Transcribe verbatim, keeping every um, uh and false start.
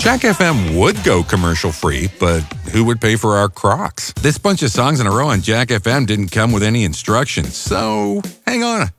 Jack F M would go commercial-free, but who would pay for our Crocs? This bunch of songs in a row on Jack F M didn't come with any instructions, so hang on.